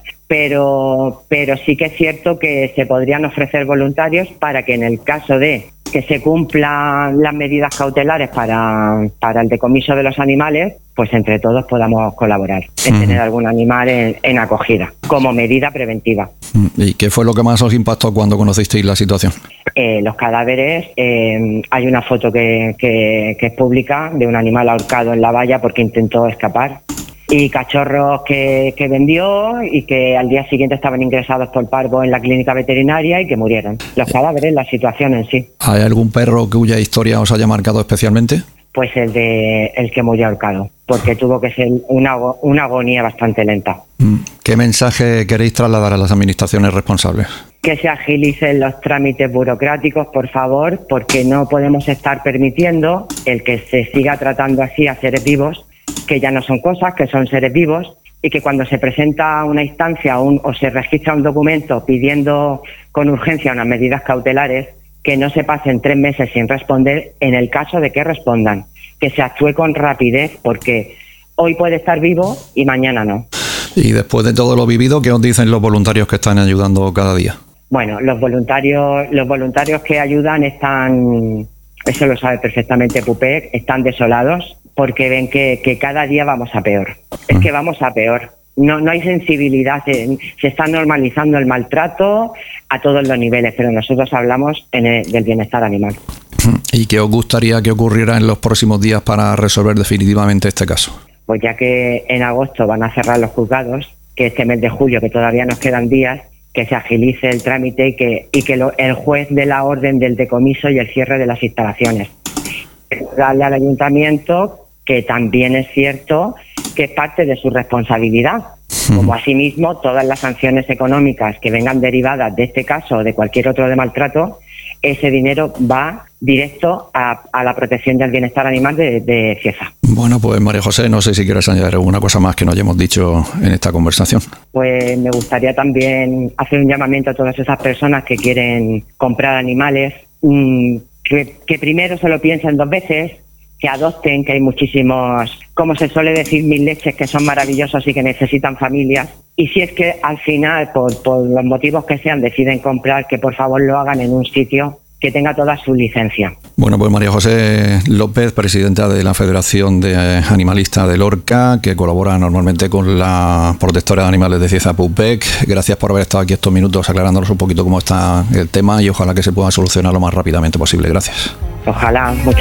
Pero, pero sí que es cierto que se podrían ofrecer voluntarios para que en el caso de que se cumplan las medidas cautelares para, para el decomiso de los animales, pues entre todos podamos colaborar en tener algún animal en, en acogida, como medida preventiva. ¿Y qué fue lo que más os impactó cuando conocisteis la situación? Eh, los cadáveres, eh, hay una foto que, que, que es pública de un animal ahorcado en la valla porque intentó escapar. Y cachorros que, que vendió y que al día siguiente estaban ingresados por parvo en la clínica veterinaria y que murieron. Los cadáveres, la situación en sí. ¿Hay algún perro cuya historia os haya marcado especialmente? Pues el de el que murió ahorcado, porque tuvo que ser una, una agonía bastante lenta. ¿Qué mensaje queréis trasladar a las administraciones responsables? Que se agilicen los trámites burocráticos, por favor, porque no podemos estar permitiendo el que se siga tratando así a seres vivos, que ya no son cosas, que son seres vivos, y que cuando se presenta una instancia un, o se registra un documento pidiendo con urgencia unas medidas cautelares, que no se pasen tres meses sin responder en el caso de que respondan, que se actúe con rapidez, porque hoy puede estar vivo y mañana no. Y después de todo lo vivido, ¿qué os dicen los voluntarios que están ayudando cada día? Bueno, los voluntarios, los voluntarios que ayudan están, eso lo sabe perfectamente Pupe, están desolados, porque ven que, que cada día vamos a peor. Es que vamos a peor. No, no hay sensibilidad, se, se está normalizando el maltrato a todos los niveles, pero nosotros hablamos en el, del bienestar animal. ¿Y qué os gustaría que ocurriera en los próximos días para resolver definitivamente este caso? Pues ya que en agosto van a cerrar los juzgados, que este mes de julio, que todavía nos quedan días, que se agilice el trámite y que, y que lo, el juez dé la orden del decomiso y el cierre de las instalaciones. Darle al ayuntamiento que también es cierto que es parte de su responsabilidad, como asimismo todas las sanciones económicas que vengan derivadas de este caso o de cualquier otro de maltrato, ese dinero va directo a, a la protección del bienestar animal de, de Cieza. Bueno, pues María José, no sé si quieres añadir alguna cosa más que no hayamos dicho en esta conversación. Pues me gustaría también hacer un llamamiento a todas esas personas que quieren comprar animales, mmm, que, que primero se lo piensen dos veces, que adopten, que hay muchísimos, como se suele decir, mil leches que son maravillosos y que necesitan familias. Y si es que al final, por, por los motivos que sean, deciden comprar, que por favor lo hagan en un sitio que tenga toda su licencia. Bueno, pues María José López, presidenta de la Federación de Animalistas de Lorca, que colabora normalmente con la protectora de animales de Cieza, Pubec. Gracias por haber estado aquí estos minutos aclarándonos un poquito cómo está el tema y ojalá que se pueda solucionar lo más rápidamente posible. Gracias. Ojalá. Muchas